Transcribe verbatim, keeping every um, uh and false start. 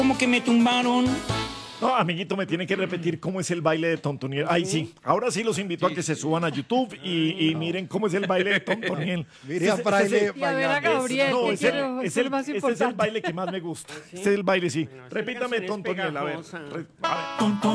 como que me tumbaron. No, amiguito, me tiene que repetir cómo es el baile de Tontoniel. Ay, sí. Ahora sí los invito a que se suban a YouTube y, y miren cómo es el baile de Tontoniel. Mire a Fraile Y a ver a bailando. Gabriel, No, que es el, quiero, es es el el- más este es el importante. baile que más me gusta. Este es el baile, sí. Bueno, esa Repítame, canción es Tontoniel, a ver. pegajosa. Re- a ver.